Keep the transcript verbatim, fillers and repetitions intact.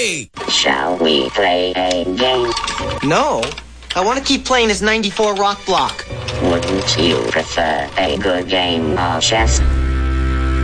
Hey! Shall we play a game? No. I want to keep playing this ninety-four rock block. Wouldn't you prefer a good game of chess?